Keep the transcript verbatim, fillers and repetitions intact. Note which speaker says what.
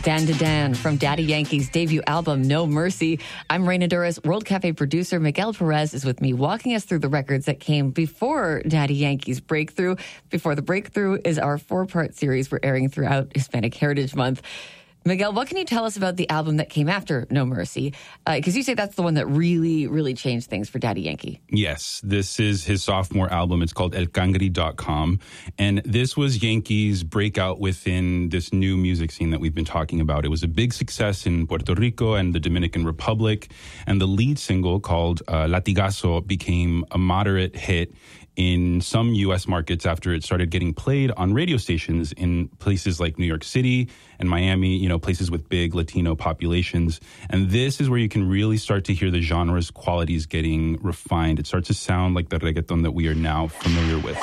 Speaker 1: Dan to Dan from Daddy Yankee's debut album, No Mercy. I'm Reina Duras. World Cafe producer Miguel Perez is with me, walking us through the records that came before Daddy Yankee's breakthrough. Before the Breakthrough is our four-part series we're airing throughout Hispanic Heritage Month. Miguel, what can you tell us about the album that came after No Mercy? Because uh, you say that's the one that really, really changed things for Daddy Yankee.
Speaker 2: Yes, this is his sophomore album. It's called El Cangri dot com. And this was Yankee's breakout within this new music scene that we've been talking about. It was a big success in Puerto Rico and the Dominican Republic. And the lead single, called uh, Latigazo, became a moderate hit in some U S markets after it started getting played on radio stations in places like New York City and Miami, you know, places with big Latino populations. And this is where you can really start to hear the genre's qualities getting refined. It starts to sound like the reggaeton that we are now familiar with.